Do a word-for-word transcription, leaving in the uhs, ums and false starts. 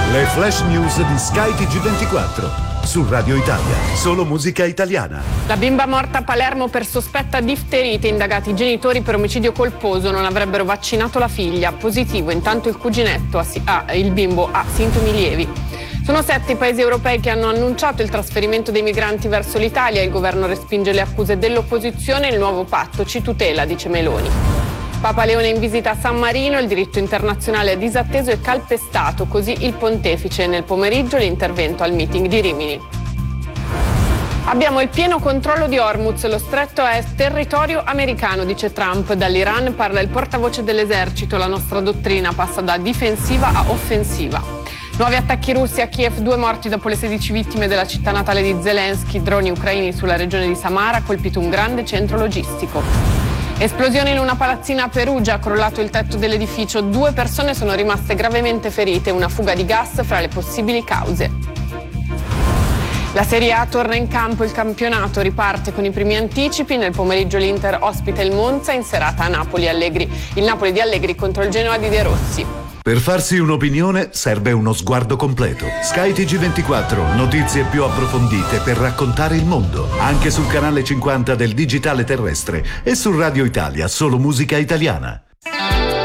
Le flash news di Sky T G ventiquattro. Su Radio Italia, solo musica italiana. La bimba morta a Palermo per sospetta difterite, indagati i genitori per omicidio colposo, non avrebbero vaccinato la figlia. Positivo, intanto il cuginetto, ha, ah, il bimbo ha sintomi lievi. Sono sette i paesi europei che hanno annunciato il trasferimento dei migranti verso l'Italia. Il governo respinge le accuse dell'opposizione e il nuovo patto ci tutela, dice Meloni. Papa Leone in visita a San Marino, il diritto internazionale è disatteso e calpestato, così il pontefice. Nel pomeriggio l'intervento al meeting di Rimini. Abbiamo il pieno controllo di Hormuz, lo stretto è territorio americano, dice Trump. Dall'Iran parla il portavoce dell'esercito, la nostra dottrina passa da difensiva a offensiva. Nuovi attacchi russi a Kiev, due morti dopo le sedici vittime della città natale di Zelensky, droni ucraini sulla regione di Samara, ha colpito un grande centro logistico. Esplosione in una palazzina a Perugia, ha crollato il tetto dell'edificio, due persone sono rimaste gravemente ferite, una fuga di gas fra le possibili cause. La Serie A torna in campo, il campionato riparte con i primi anticipi, nel pomeriggio l'Inter ospita il Monza, in serata a Napoli Allegri, il Napoli di Allegri contro il Genoa di De Rossi. Per farsi un'opinione serve uno sguardo completo. Sky T G ventiquattro, notizie più approfondite per raccontare il mondo. Anche sul canale cinquanta del digitale terrestre e su Radio Italia, solo musica italiana.